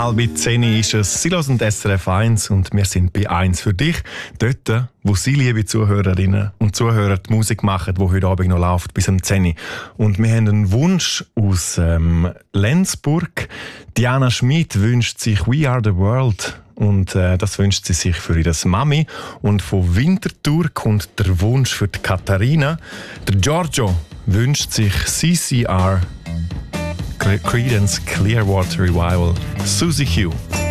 9:30 ist es. Sie hören SRF 1 und wir sind bei 1 für dich. Dort, wo Sie, liebe Zuhörerinnen und Zuhörer, die Musik machen, die heute Abend noch läuft, bis um 10 Uhr. Und wir haben einen Wunsch aus Lenzburg. Diana Schmid wünscht sich «We are the world». Und das wünscht sie sich für ihre Mami. Und von Winterthur kommt der Wunsch für die Katharina. Der Giorgio wünscht sich CCR, Creedence Clearwater Revival, Suzy Q.